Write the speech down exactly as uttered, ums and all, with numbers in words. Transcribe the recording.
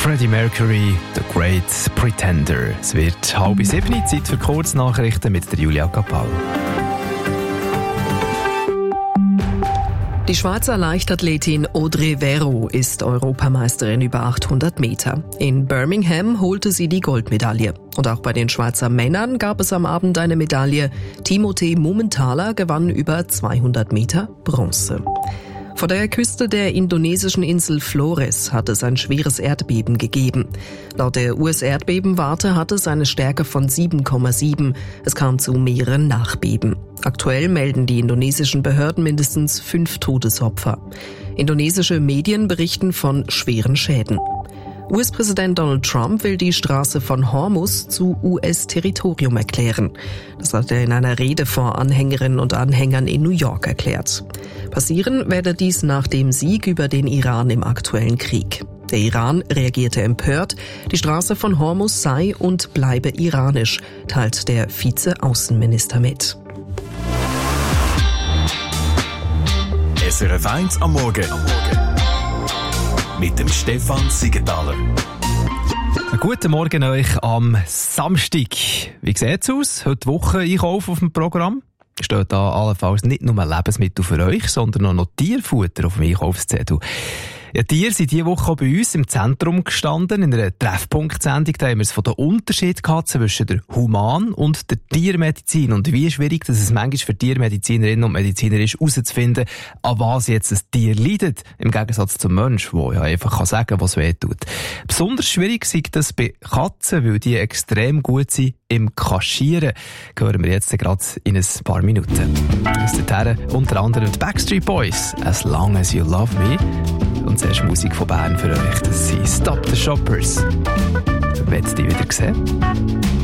Freddie Mercury, The Great Pretender. Es wird halb sieben, Zeit für Kurznachrichten mit der Julia Kapall. Die Schweizer Leichtathletin Audrey Verreaux ist Europameisterin über achthundert Meter. In Birmingham holte sie die Goldmedaille. Und auch bei den Schweizer Männern gab es am Abend eine Medaille. Timothée Mumenthaler gewann über zweihundert Meter Bronze. Vor der Küste der indonesischen Insel Flores hat es ein schweres Erdbeben gegeben. Laut der U S-Erdbebenwarte hatte es eine Stärke von sieben Komma sieben. Es kam zu mehreren Nachbeben. Aktuell melden die indonesischen Behörden mindestens fünf Todesopfer. Indonesische Medien berichten von schweren Schäden. U S-Präsident Donald Trump will die Straße von Hormuz zu U S-Territorium erklären. Das hat er in einer Rede vor Anhängerinnen und Anhängern in New York erklärt. Passieren werde dies nach dem Sieg über den Iran im aktuellen Krieg. Der Iran reagierte empört, die Straße von Hormuz sei und bleibe iranisch, teilt der Vize-Außenminister mit. S R F eins am Morgen. Mit dem Stefan Siegenthaler. Guten Morgen euch am Samstag. Wie sieht's aus? Heute Woche Einkauf auf dem Programm. Steht da allenfalls nicht nur Lebensmittel für euch, sondern auch noch Tierfutter auf dem Einkaufszettel. Ja, Tiere sind diese Woche auch bei uns im Zentrum gestanden. In einer Treffpunkt-Sendung da haben wir es von den Unterschied gehabt zwischen der Human- und der Tiermedizin. Und wie schwierig dass es manchmal für Tiermedizinerinnen und Mediziner ist, herauszufinden, an was jetzt ein Tier leidet. Im Gegensatz zum Mensch, der ja einfach kann sagen, was weh tut. Besonders schwierig ist das bei Katzen, weil die extrem gut sind im Kaschieren. Hören wir jetzt gerade in ein paar Minuten. Aus der Terre unter anderem die Backstreet Boys, As Long As You Love Me. Und zuerst Musik von Bern für euch. Das sind Stop the Shoppers. Wollt ihr die wieder sehen?